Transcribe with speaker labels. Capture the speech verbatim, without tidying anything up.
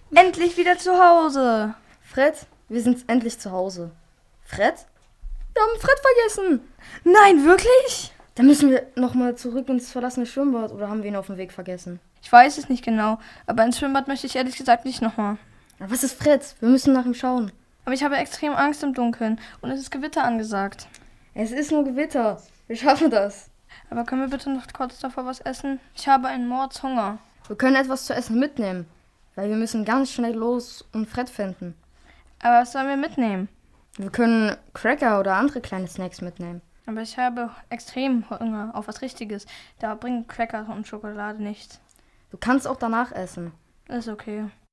Speaker 1: Endlich wieder zu Hause.
Speaker 2: Fred, wir sind endlich zu Hause. Fred? Wir haben Fred vergessen.
Speaker 1: Nein, wirklich?
Speaker 2: Dann müssen wir nochmal zurück ins verlassene Schwimmbad oder haben wir ihn auf dem Weg vergessen?
Speaker 1: Ich weiß es nicht genau, aber ins Schwimmbad möchte ich ehrlich gesagt nicht nochmal.
Speaker 2: Aber was ist Fred? Wir müssen nach ihm schauen.
Speaker 1: Aber ich habe extrem Angst im Dunkeln und es ist Gewitter angesagt.
Speaker 2: Es ist nur Gewitter. Wir schaffen das.
Speaker 1: Aber können wir bitte noch kurz davor was essen? Ich habe einen Mordshunger.
Speaker 2: Wir können etwas zu essen mitnehmen, weil wir müssen ganz schnell los und Fred finden.
Speaker 1: Aber was sollen wir mitnehmen?
Speaker 2: Wir können Cracker oder andere kleine Snacks mitnehmen.
Speaker 1: Aber ich habe extrem Hunger auf was Richtiges. Da bringen Cracker und Schokolade nichts.
Speaker 2: Du kannst auch danach essen.
Speaker 1: Ist okay.